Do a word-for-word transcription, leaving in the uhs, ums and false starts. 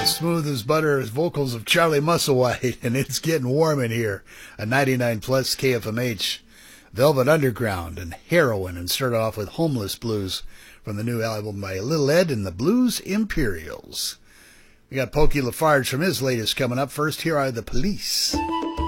Smooth as butter as vocals of Charlie Musselwhite, and it's getting warm in here. A ninety-nine plus K F M H, Velvet Underground, and Heroin, and started off with Homeless Blues from the new album by Little Ed and the Blues Imperials. We got Pokey Lafarge from his latest coming up. First, here are the Police.